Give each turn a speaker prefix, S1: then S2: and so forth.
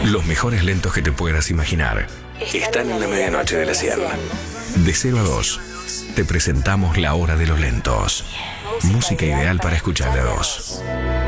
S1: Los mejores lentos que te puedas imaginar están en la medianoche de la Sierra. De 0 a 2, te presentamos La Hora de los Lentos. Música ideal para escuchar de a dos.